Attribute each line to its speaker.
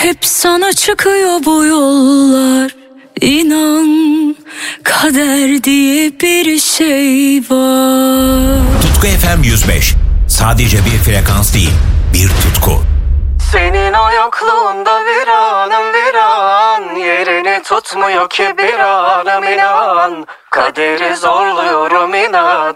Speaker 1: Hep sana çıkıyor bu yollar. İnan kader diye bir şey var.
Speaker 2: Tutku FM 105. Sadece bir frekans değil, bir tutku.
Speaker 3: Senin o yokluğunda viranım viran, yerini tutmuyor ki bir anım inan. Kaderi zorluyorum inan.